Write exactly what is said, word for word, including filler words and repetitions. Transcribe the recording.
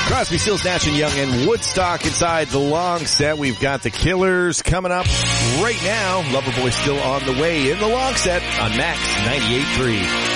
Crosby, Stills, Nash and Young and Woodstock inside the long set. We've got the Killers coming up right now. Loverboy still on the way in the long set on Max ninety-eight point three.